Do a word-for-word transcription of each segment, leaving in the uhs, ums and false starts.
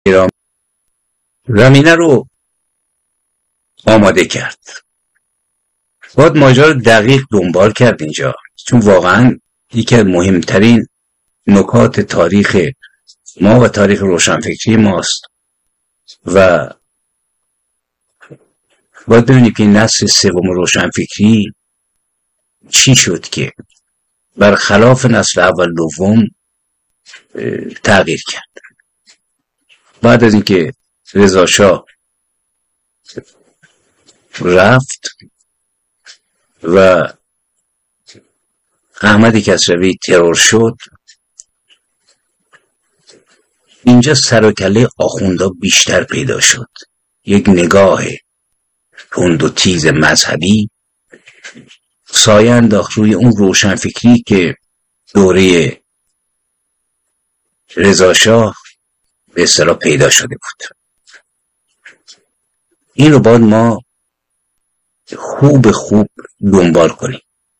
ایران زمینه رو آماده کرد. باید ماجرا رو دقیق دنبال کرد اینجا، چون واقعا یکی از مهمترین نکات تاریخ ما و تاریخ روشنفکری ماست و باید ببینیم که نسل سوم روشنفکری چی شد که برخلاف نسل اول دوم تغییر کرد. بعد از اینکه رضا شاه رفت و احمد کسروی ترور شد، اینجا سر و کله آخوندا بیشتر پیدا شد. یک نگاه تند و تیز مذهبی سایه انداخت روی اون روشنفکری که دوره رضا شاه به اصطلاح پیدا شده بود. این رو باید ما خوب خوب دنبال کنیم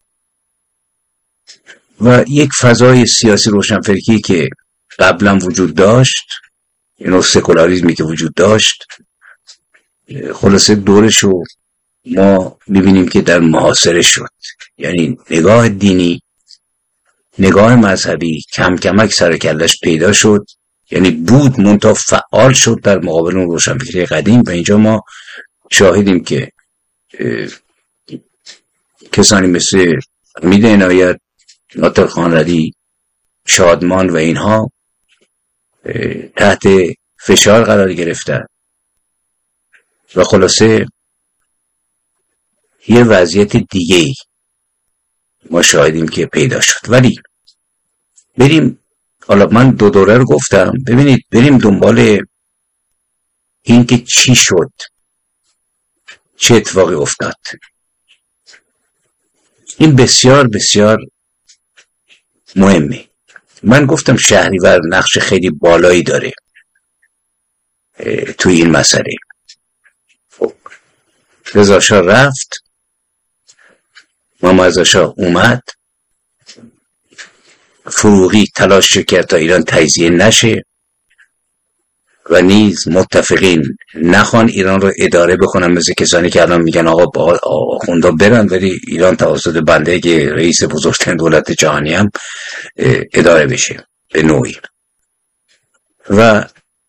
و یک فضای سیاسی روشنفکری که قبلا وجود داشت، اینو سکولاریزمی که وجود داشت، خلاصه دورشو ما ببینیم که در محاصره شد. یعنی نگاه دینی، نگاه مذهبی کم کمک سر کلش پیدا شد، یعنی بود منتها فعال شد در مقابل اون روشنفکری قدیم. و اینجا ما شاهدیم که کسانی مثل حمید عنایت، ناطق خانرضی، شادمان و اینها تحت فشار قرار گرفتن و خلاصه یه وضعیت دیگه ما شاهدیم که پیدا شد. ولی بریم، حالا من دو دوره رو گفتم، ببینید بریم دنبال این که چی شد، چه اتفاقی افتاد. این بسیار بسیار مهمه. من گفتم شهریور نقش خیلی بالایی داره توی این مسئله. رضا شاه رفت، محمد رضا شاه اومد، فروغی تلاش کرد تا ایران تجزیه نشه و نیز متفقین نخوان ایران رو اداره بکنن، مثل کسانی که الان میگن آقا آخوندا برن ولی ایران توسط بنده که رئیس بزرگترین دولت جهانی هم اداره بشه به نوعی. و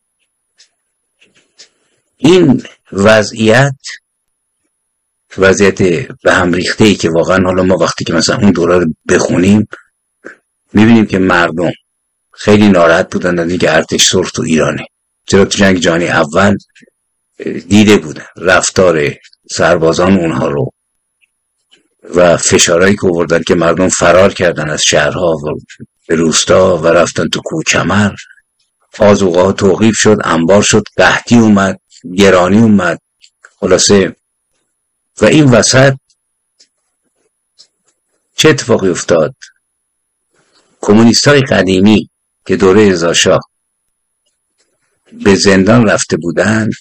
این وضعیت وضعیت به هم ریخته ای که واقعا حالا ما وقتی که مثلا اون دوره رو بخونیم میبینیم که مردم خیلی ناراحت بودن از اینکه ارتش سرخ تو ایرانه. چرا تو جنگ جهانی اول دیده بودن رفتار سربازان اونها رو و فشارهایی که آوردن که مردم فرار کردن از شهرها و به روستا و رفتن تو کوهکمر. آذوقه‌ها توقیف شد، انبار شد، قحطی اومد، گرانی اومد، خلاصه. و این وسط چه اتفاقی افتاد؟ کمونیستای قدیمی که دوره رضا شاه به زندان رفته بودند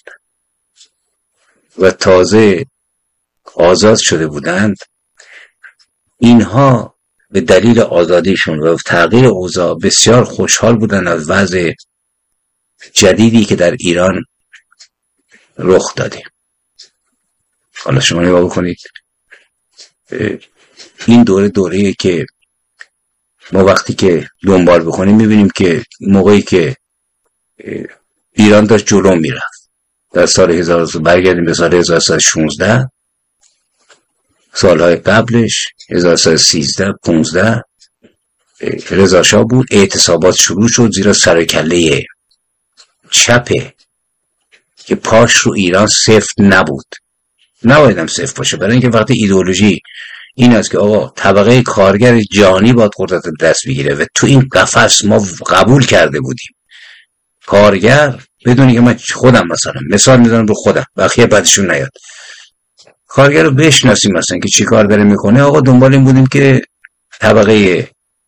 و تازه آزاد شده بودند، اینها به دلیل آزادیشون و تغییر اوضاع بسیار خوشحال بودند از وضع جدیدی که در ایران رخ داده. حالا شما نگاه بکنید، این دوره دوره‌ای که ما وقتی که دنبال بکنیم میبینیم که موقعی که ایران داشت جلو میرفت در سال هزار برگردیم به سال هزار و سیصد و شانزده، سالهای قبلش هزار و سیصد و سیزده پانزده رضا شاه بود، اعتصابات شروع شد زیرا سر و کله چپه که پاش رو ایران سفت نبود. نبایدم سفت باشه، برای اینکه وقتی ایدئولوژی این است که آقا طبقه کارگر جهانی باید قدرت دست بگیره و تو این قفس ما قبول کرده بودیم کارگر، بدونی که من خودم مثلا مثال میزنم رو خودم، بقیه بعدشون نیاد، کارگر رو بشناسیم مثلا که چی کار داره میکنه. آقا دنبال این بودیم که طبقه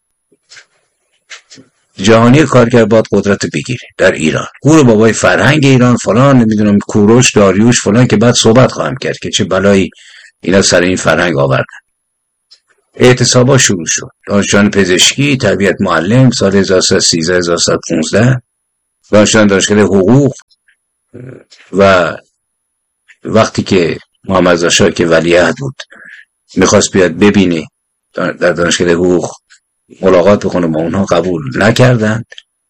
جهانی کارگر باید قدرت بگیره در ایران. گور بابای فرهنگ ایران فلان، نمیدونم کوروش داریوش فلان، که بعد صحبت خواهم کرد که چه بلایی اینا سر این فرهنگ آوردن. اعتصابا شروع شد، دانشجویان پزشکی، تربیت معلم، سال هزار و سیصد و سیزده هزار و سیصد و پانزده دانشجویان دانشکده حقوق و وقتی که محمد رضا شاه که ولیعهد بود میخواست بیاد ببینه در دانشکده حقوق ملاقات بکنه با اونها، قبول نکردند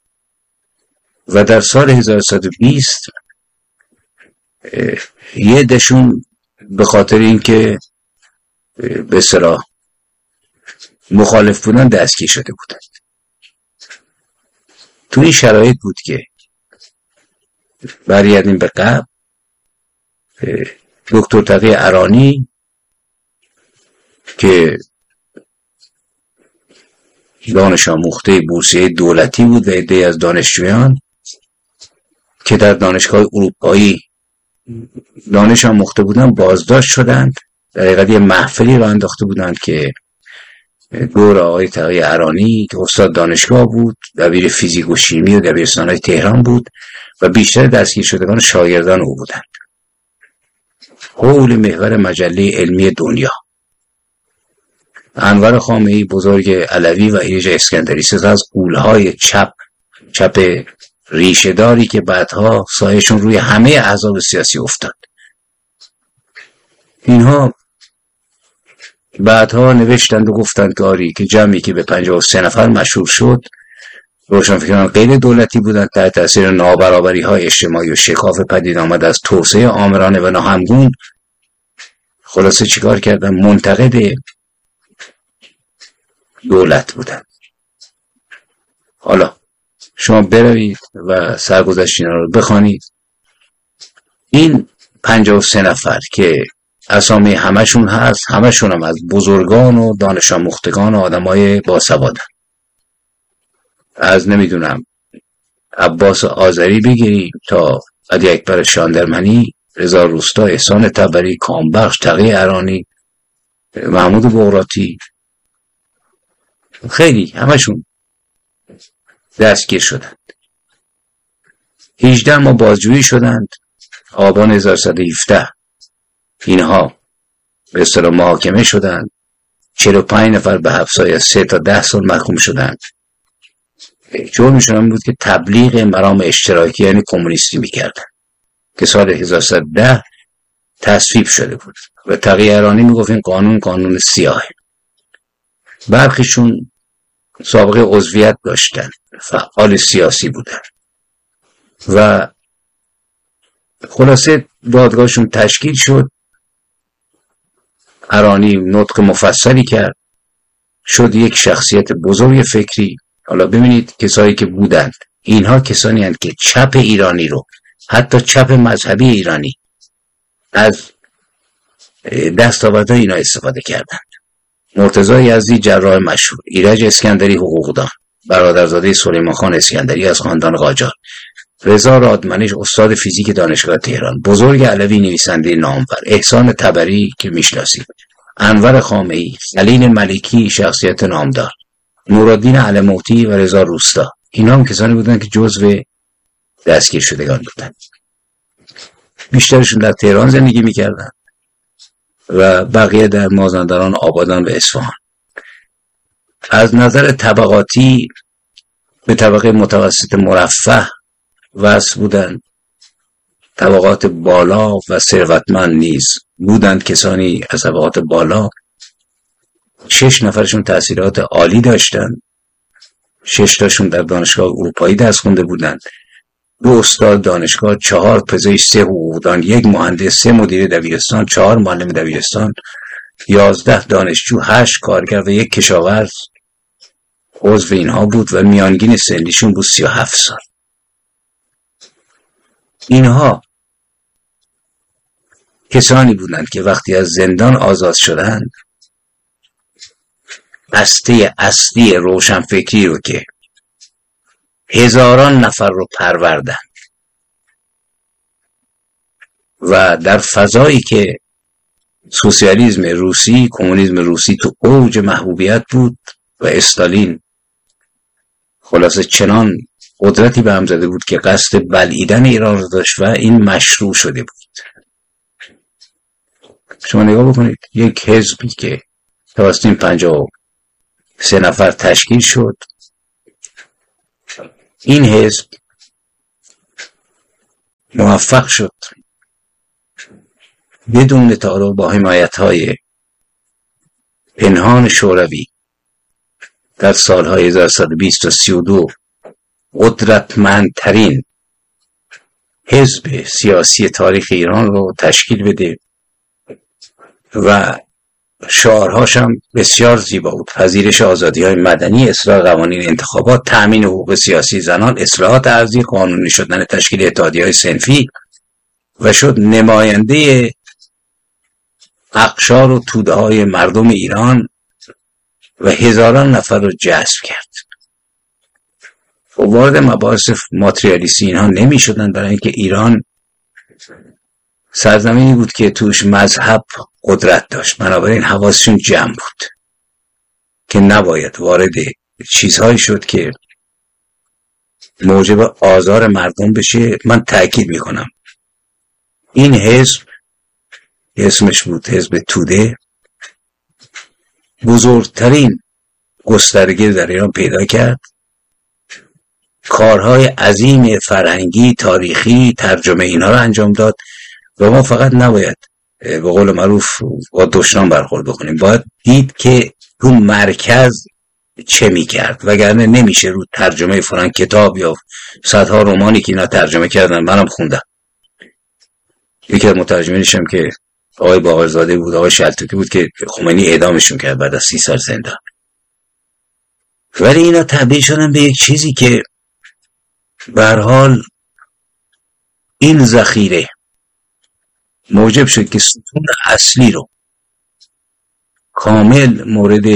و در سال هزار و سیصد و بیست یه دشون به خاطر اینکه به اصطلاح مخالف بودن دستگیر شده بودند. تو این شرایط بود که برگردیم به قبل، دکتر تقی ارانی که دانش آموخته بورسیه دولتی بود و عده‌ای از دانشجویان که در دانشگاه اروپایی دانش آموخته بودن بازداشت شدند. در حقیقت یه محفلی را انداخته بودند که دور آقای تقی ارانی که استاد دانشگاه بود، دبیر فیزیک و شیمی و دبیرستان‌های تهران بود و بیشتر دستگیر شدگان شاگردان او بودند. حول محور مجله علمی دنیا انور خامنه‌ای بزرگ علوی و ایرج اسکندری، سه از غول‌های چپ چپ ریشه‌داری که بعدها سایه‌شون روی همه احزاب سیاسی افتاد. اینها بعدها نوشتند و گفتند که آری که جمعی که به پنجاه و سه نفر مشهور شد روشنفکران غیر دولتی بودند، تحت تاثیر نابرابری‌های اجتماعی و شکاف پدید آمد از توسعه آمرانه و ناهمگون، خلاصه چیکار کردن؟ منتقد دولت بودند. حالا شما بروید و سرگذشت اینا رو بخوانید. این پنجاه و سه نفر که اسامی همشون هست، همشون هم از بزرگان و دانش آموختگان و آدمای باسوادن. از نمیدونم عباس آذری بگیریم تا علی اکبر شاندرمنی، رضا روستا، احسان طبری، کامبخش، تقی ارانی، محمود بغراتی، خیلی همشون دستگیر شدند. هجده ما بازجویی شدند. آبان هزار و سیصد و هفده اینها به اصطلاح محاکمه شدند. چهل و پنج نفر به حبس‌های از سه تا ده سال محکوم شدند. جرمشون این بود که تبلیغ مرام اشتراکی یعنی کمونیستی میکردن که سال هزار و سیصد و ده تصویب شده بود و تقی ارانی میگفت این قانون قانون سیاهه. برخیشون سابقه عضویت داشتن، فعال سیاسی بودن و خلاصه دادگاهشون تشکیل شد. ارانی نطق مفصلی کرد، شد یک شخصیت بزرگ فکری. حالا ببینید کسایی که بودند، اینها کسانی هستند که چپ ایرانی رو، حتی چپ مذهبی ایرانی، از دستاوردهای اینا استفاده کردند. مرتضی یزدی جراح مشهور، ایرج اسکندری حقوقدان، برادرزاده سلیمان خان اسکندری از خاندان قاجار، رضا رادمنش استاد فیزیک دانشگاه تهران، بزرگ علوی نویسنده نامور، احسان طبری که میشناسید، انور خامنه‌ای، خلیل ملکی شخصیت نامدار، نورالدین علموتی و رضا روستا، اینا هم کسانی بودند که جزو دستگیر شدگان بودند. بیشترشون در تهران زندگی میکردند و بقیه در مازندران، آبادان و اصفهان. از نظر طبقاتی به طبقه متوسط مرفه وصل بودند. طبقات بالا و ثروتمند نیز بودند کسانی از طبقات بالا. شش نفرشون تحصیلات عالی داشتند، شش تاشون در دانشگاه اروپایی درس خونده بودند، دو استاد دانشگاه، چهار پزشک، سه حقوقدان، یک مهندس، سه مدیر دبیرستان، چهار معلم دبیرستان، یازده دانشجو، هشت کارگر و یک کشاورز عضو اینها بود و میانگین سنیشون بود سی و هفت سال. اینها کسانی بودند که وقتی از زندان آزاد شدند هسته اصلی روشنفکری رو که هزاران نفر رو پروردند و در فضایی که سوسیالیسم روسی، کمونیسم روسی تو اوج محبوبیت بود و استالین خلاصه چنان قدرتی به هم زده بود که قصد بلعیدن ایران رو داشت و این مشروع شده بود. شما نگاه بکنید، یک حزبی که توسط این پنجاه و سه نفر تشکیل شد، این حزب موفق شد بدون تعارض با حمایت‌های پنهان شوروی در سالهای هزار و سیصد و بیست تا سی و دو قدرتمندترین حزب سیاسی تاریخ ایران رو تشکیل بده و شعارهاش هم بسیار زیبا بود: پذیرش آزادی‌های مدنی، اصلاح قوانین انتخابات، تأمین حقوق سیاسی زنان، اصلاحات ارضی، قانونی شدن تشکیل اتحادیه‌های صنفی، و شد نماینده اقشار و توده‌های مردم ایران و هزاران نفر رو جذب کرد. و وارد مباحث ماتریالیستی اینها نمی شدن، برای اینکه ایران سرزمینی بود که توش مذهب قدرت داشت، بنابراین حواسشون جمع بود که نباید وارد چیزهایی شد که موجب آزار مردم بشه. من تأکید میکنم این حزب، اسمش بود حزب توده، بزرگترین گسترگی در ایران پیدا کرد، کارهای عظیم فرهنگی، تاریخی، ترجمه اینها رو انجام داد و ما فقط نباید به قول معروف با دشنام برخورد بکنیم، باید دید که تو مرکز چه میکرد، وگرنه نمیشه رو ترجمه فلان کتاب یا صدها رمانی که اینا ترجمه کردن، منم خوندم، یکی از مترجمینشم که آقای باقرزاده بود، آقای شلتوکی بود که خمینی اعدامشون کرد بعد از سی سال زندان، ولی اینا تبدیل شدن به یک چیزی که به هر حال این ذخیره موجب شد که ستون اصلی رو کامل مورد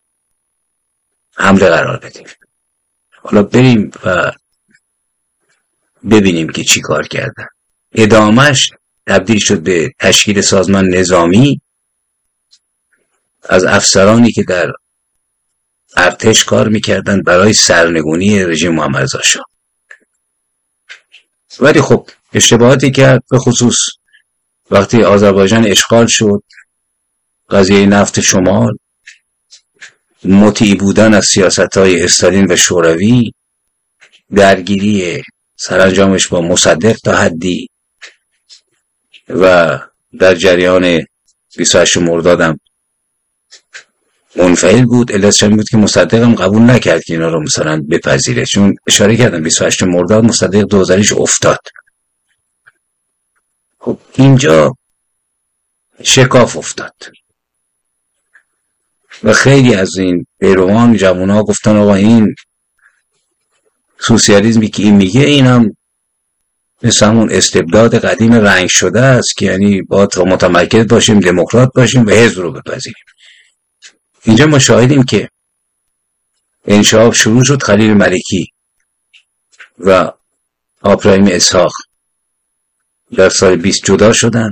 حمله قرار بدیم. حالا بریم و ببینیم که چی کار کردن. ادامهش تبدیل شد به تشکیل سازمان نظامی از افسرانی که در ارتش کار میکردن برای سرنگونی رژیم محمد رضا شاه. ولی خب اشتباهاتی کرد، به خصوص وقتی آذربایجان اشغال شد، قضیه نفت شمال، مطیع بودن از سیاست‌های استالین و شوروی، درگیری سرانجامش با مصدق تا حدی و در جریان بیست و هشت مردادم منفعل بود. علتش این بود که مصدق هم قبول نکرد که اینا رو مثلا بپذیره، چون اشاره کردم بیست و هشت مرداد مصدق دوزاریش افتاد. خب اینجا شکاف افتاد و خیلی از این پیروان جوونا گفتن آقا این سوسیالیسمی که این میگه این هم مثل همون استبداد قدیم رنگ شده است که یعنی باید متمرکز باشیم، دموکرات باشیم و حزب رو بپذیریم. اینجا ما شاهدیم که انشعاب شروع شد، خلیل ملکی و ابراهیم اسحاق در سال بیست جدا شدن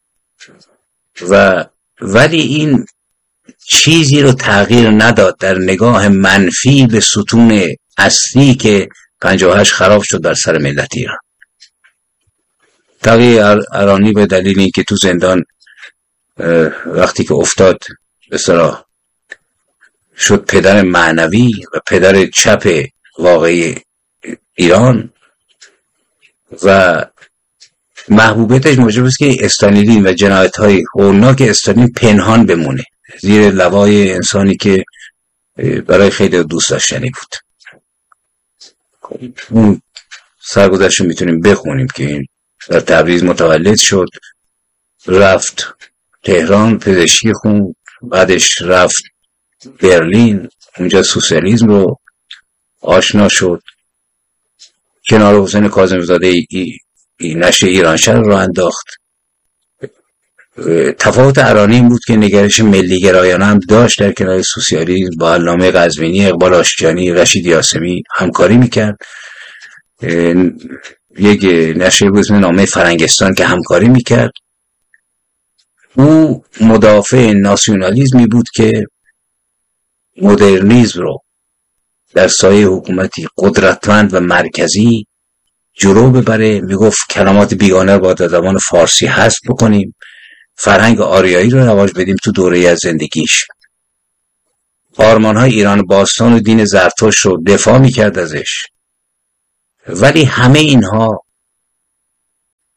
و ولی این چیزی رو تغییر نداد در نگاه منفی به ستون اصلی که پنجاه و هشت خراب شد بر سر ملت ایران. تقی ارانی به دلیل این که تو زندان وقتی که افتاد به صلاح شد پدر معنوی و پدر چپ واقعی ایران و محبوبیتش موجب است که استالین و جنایت‌های هولناک استالین پنهان بمونه زیر لوای انسانی که برای خیلی دوست داشتنی بود. اون سرگذشت رو میتونیم بخونیم که این در تبریز متولد شد، رفت تهران پزشکی خوند، بعدش رفت برلین، اونجا سوسیالیسم رو آشنا شد، کنار حسین کاظمی‌زاده ای, ای, ای نشر ایرانشهر رو انداخت. تفاوت ارانی این بود که نگرش ملی گرایانه هم داشت، در کنار سوسیالیسم با علامه قزوینی، اقبال آشتیانی، رشید یاسمی همکاری میکرد. یک نشریه بود اسم نامه فرنگستان که همکاری میکرد. او مدافع ناسیونالیزمی بود که مدرنیسم رو در سایه حکومتی قدرتمند و مرکزی جلو ببره. میگفت کلمات بیگانه رو باید در زبان فارسی حذف بکنیم، فرهنگ آریایی رو رواج بدیم تو دوره از زندگیش. آرمان‌های ایران باستان و دین زرتشت رو دفاع میکرد ازش. ولی همه اینها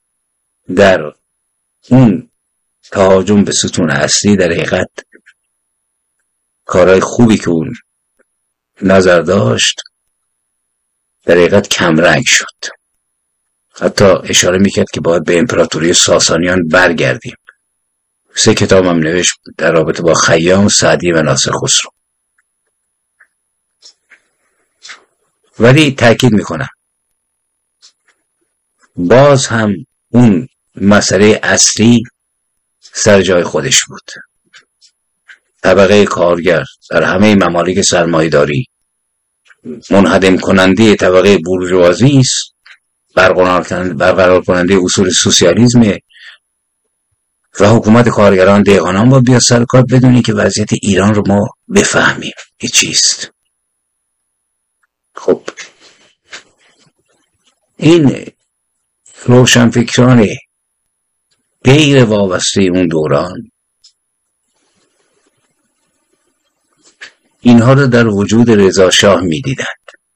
در اون تهاجم به ستون اصلی در حقیقت کارهای خوبی که اون نظر داشت در حقیقت کمرنگ شد. حتی اشاره میکرد که باید به امپراتوری ساسانیان برگردیم. سه کتاب هم نوشت در رابطه با خیام، سعدی و ناصر خسرو. ولی تأکید میکنم باز هم اون مسئله اصلی سر جای خودش بود. طبقه کارگر در همه ممالک سرمایه‌داری منهدم کننده طبقه بورژوازی است، برقرار کننده اصول سوسیالیسم و حکومت کارگران دهقانان با بیاد سر کار بدونی که وضعیت ایران رو ما بفهمیم که چیست. خب این روشنفکران غیر وابسته اون دوران اینها رو در وجود رضا شاه می دیدند.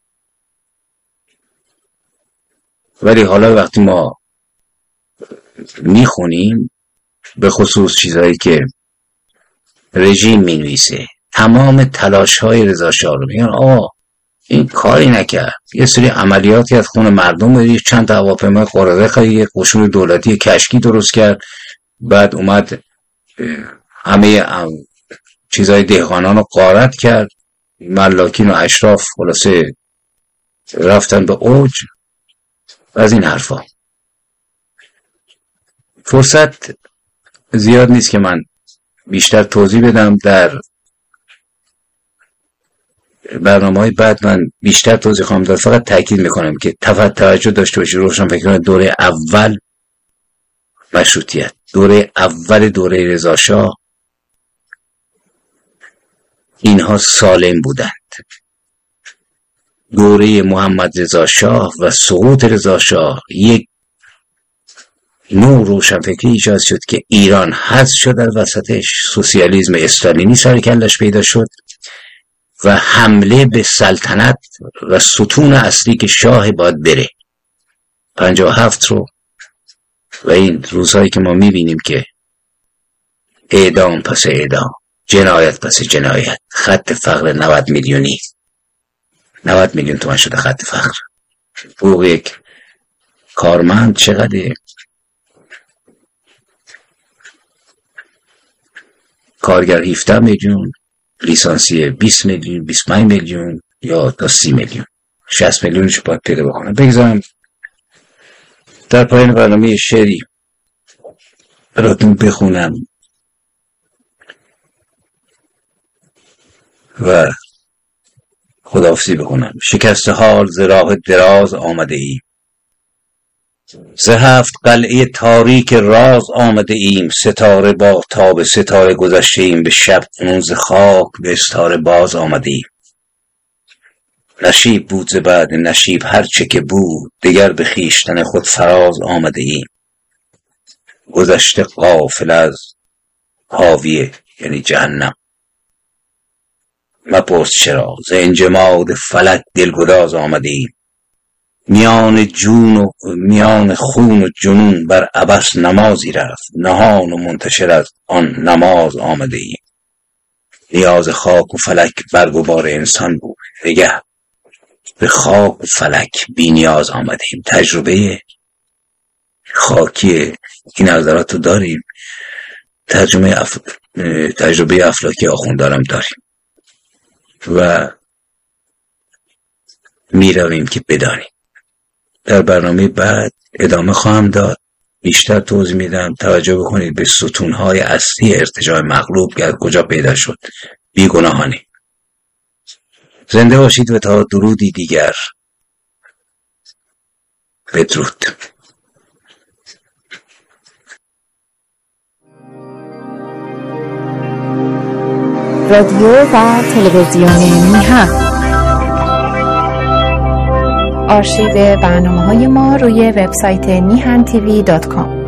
ولی حالا وقتی ما می خونیم به خصوص چیزهایی که رژیم می نویسه، تمام تلاش های رضا شاه رو میگن آه این کاری نکرد، یه سری عملیاتی از خون مردم بود، چند تا هواپیمای قراضه خرید، یک قشون دولتی کشکی درست کرد، بعد اومد همه چیزای دهقانان رو غارت کرد، ملاکین و اشراف خلاصه رفتن به اوج از این حرفا. فرصت زیاد نیست که من بیشتر توضیح بدم، در برنامه‌های بعد من بیشتر توضیح خواهم داد. فقط تاکید میکنم که توجه داشته باشید روشنفکران دوره اول مشروطیت، دوره اول دوره رضا شاه، اینها سالم بودند. دوره محمد رضا شاه و سقوط رضا شاه یک نوع روشنفکری ایجاد شد که ایران حذف شد، در وسطش سوسیالیسم استالینی سر کلش پیدا شد و حمله به سلطنت و ستون اصلی که شاه باید بره پنجاه و هفت رو و این روزهایی که ما میبینیم که اعدام پس اعدام، جنایت پس جنایت، خط فقر نود میلیونی، نود میلیون تومان شده خط فقر. حقوق یک کارمند چقدر؟ کارگر هفده میلیون، لیسانسیه بیست میلیون، بیست و پنج میلیون یا تا سی میلیون، شصت میلیونش باید پیدا بکنم. بگذارم در پایان برنامه شعری براتون بخونم و خداحافظی بکنم. شکسته حال ز راه دراز آمده ایم، ز هفت قلعه تاریک راز آمده ایم، ستاره با تاب ستاره گذشته ایم، به شب کنون ز خاک به استاره باز آمده ایم. نشیب بود ز بعد نشیب هر چه که بود، دگر به خویشتن خود فراز آمده ایم. گذشته غافل از حاویه یعنی جهنم، مپرس چرا ز انجماد فلک دلگداز آمده ایم. میان جون و میان خون و جنون بر عبث نمازی رفت، نهان و منتشر از آن نماز آمده ایم. نیاز خاک و فلک برگ و بار انسان بود، نگه به خاک و فلک بی نیاز آمده ایم. تجربه خاکی این نظرات رو داریم، تجربه اف... تجربه افلاکی آخوندارم داریم و می رویم که بدانیم. در برنامه بعد ادامه خواهم داد، بیشتر توضیح میدم. توجه بکنید به ستونهای اصلی ارتجاع مغلوب که از کجا پیدا شد. بیگناهانه. زنده باشید و تا درودی دیگر بدرود. رادیو و تلویزیون میهن. آرشیو برنامه‌های ما روی وبسایت میهن تیوی دات کام.